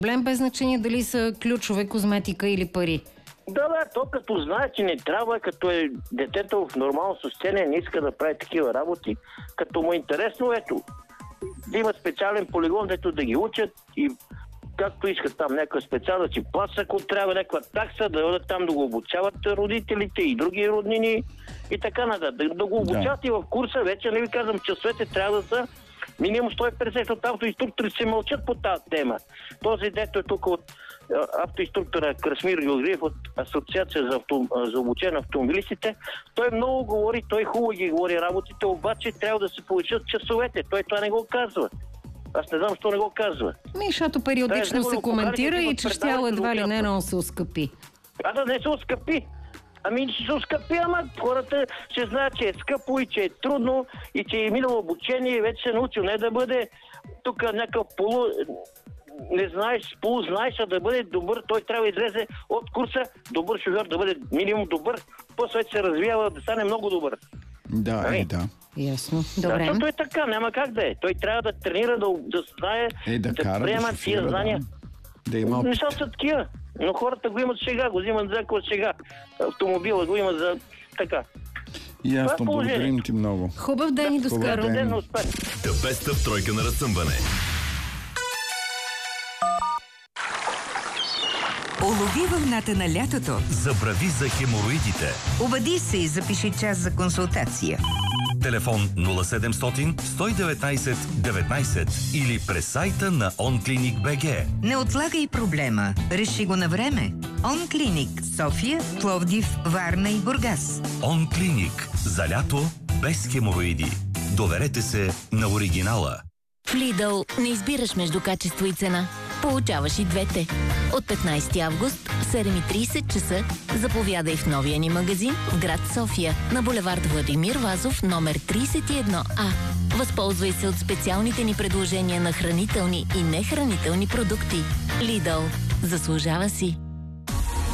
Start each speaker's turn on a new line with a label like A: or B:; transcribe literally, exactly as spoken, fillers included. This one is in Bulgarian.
A: Проблем без значение дали са ключове, козметика или пари.
B: Да, да, то като знае, че не трябва, като е детето в нормално състояние, не иска да прави такива работи, като му е интересно, ето, да има специален полигон, дето да ги учат и както искат там някаква специална си пласа, ако трябва някаква такса, да дойдат там да го обучават родителите и други роднини и така нататък. Да, да го обучават да. И в курса вече, не ви казвам, часовете трябва да са минимум сто и петдесет, защото автоинструкторите се мълчат по тази тема. Този дето е тук от автоинструктора Красмир Георгиев от Асоциация за, авто, за обучение на автомобилистите. Той много говори, той хубаво ги говори работите, обаче трябва да се повечат часовете. Той това не го казва. Аз не знам, защо не го казва.
A: Ми, защото периодично да, се да коментира и че щяло едва ли не много се оскъпи.
B: А да не се оскъпи. Ами ще се оскъпи, ама хората ще знаят, че е скъпо и че е трудно и че е минало обучение и вече се научил. Не да бъде тук някакъв полу... не знаеш, полузнаеш, а да бъде добър. Той трябва да излезе от курса, добър шофьор, да бъде минимум добър. После се развива, да стане много добър.
C: Да, е, да.
A: Ясно. Добре.
B: Да, защото е така, няма как да е. Той трябва да тренира, да, да знае,
C: е, да,
B: да
C: кара,
B: приема
C: да
B: тия знания.
C: Да, да има опит.
B: Нещата са такива. Но хората го имат сега, го взимат за какво сега. Автомобила го имат за така.
C: Ясно, благодарим ти много.
A: Хубав ден и до скоро.
D: The best of тройка на разсъмване.
E: Улови вълната на лятото.
D: Забрави за хемороидите.
E: Обади се и запиши час за консултация.
D: Телефон нула седемстотин сто и деветнайсет деветнайсет или през сайта на онклиник точка бг.
E: Не отлагай проблема. Реши го на време. Онклиник София, Пловдив, Варна и Бургас.
D: Онклиник. За лято без хемороиди. Доверете се на оригинала.
F: В Lidl не избираш между качество и цена. Получаваш и двете. От петнайсети август в седем и трийсет часа заповядай в новия ни магазин в град София на булевард Владимир Вазов номер трийсет и едно А. Възползвай се от специалните ни предложения на хранителни и нехранителни продукти. Lidl. Заслужава си.